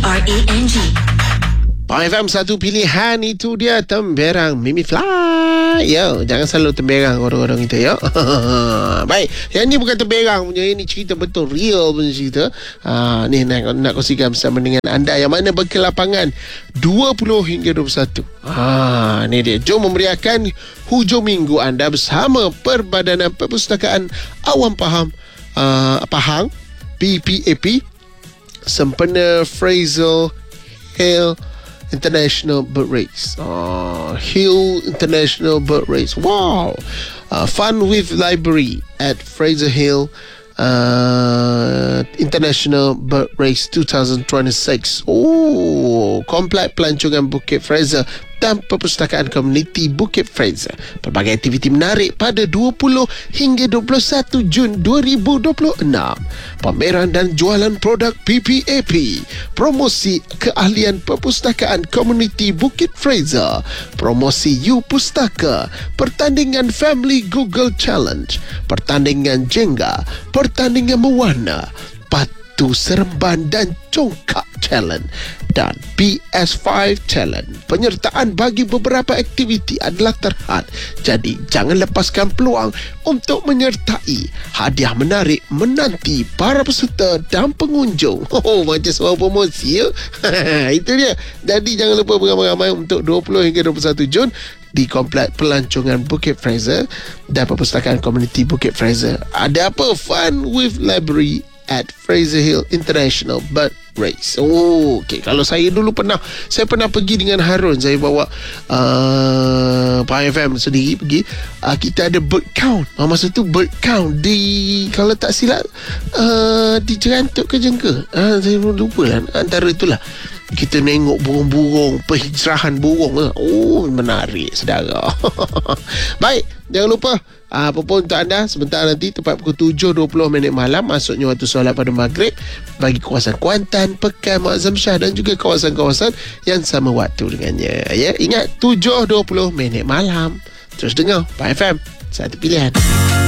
PHRANG. Pang FM satu pilihan, itu dia Temberang Mimi Fly. Yo, jangan selalu temberang orang-orang itu, yo. Baik, yang ni bukan temberang punya, ini cerita betul, real punya cerita. Ni nak kongsikan bersama dengan anda yang mana berkelapangan 20 hingga 21. Ni dia. Jom memeriahkan hujung minggu anda bersama Perbadanan Perpustakaan Awam Pahang PPAP sempena Fraser Hill International Bird Race. Hill International Bird Race. Wow. Fun with Library at Fraser Hill International Bird Race 2026. Komplek Pelancongan Bukit Fraser dan Perpustakaan Komuniti Bukit Fraser. Pelbagai aktiviti menarik pada 20 hingga 21 Jun 2026. Pameran dan jualan produk PPAP. Promosi keahlian Perpustakaan Komuniti Bukit Fraser. Promosi U Pustaka. Pertandingan Family Google Challenge. Pertandingan Jenga. Pertandingan Mewarna. Batu Seremban dan Congkak Challenge dan PS5 Challenge. Penyertaan bagi beberapa aktiviti adalah terhad, jadi jangan lepaskan peluang untuk menyertai. Hadiah menarik menanti para peserta dan pengunjung. Macam sebuah promosi, ya. Itu dia. Jadi jangan lupa beramai-ramai untuk 20 hingga 21 Jun di Komplek Pelancongan Bukit Fraser dan Perpustakaan Komuniti Bukit Fraser. Ada apa? Fun with Library at Fraser Hill International Bird Race. Okay. Kalau saya dulu pernah pergi dengan Harun. Saya bawa Pang FM sendiri pergi. Kita ada bird count. Masa tu bird count di, kalau tak silap, di Cerantuk ke Jengka. Saya lupa lah. Antara itulah. Kita tengok burung-burung, penghijrahan burung. Menarik, saudara. Baik, jangan lupa apa pun untuk anda, sebentar nanti tepat pukul 7.20 malam, masuknya waktu solat pada maghrib bagi kawasan Kuantan, Pekan, Mak Shah dan juga kawasan-kawasan yang sama waktu dengannya. Ya, ingat 7.20 malam. Terus dengar Pang FM, satu pilihan.